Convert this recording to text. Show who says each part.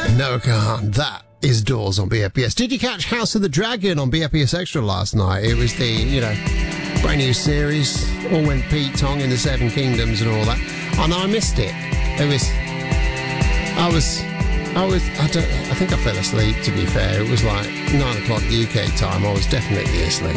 Speaker 1: Noah Kahan, that is Doors on BFBS. Did you catch House of the Dragon on BFBS Extra last night? It was the, brand new series. All went Pete Tong in the Seven Kingdoms and all that. And I missed it. I think I fell asleep, to be fair. It was like 9 o'clock UK time. I was definitely asleep.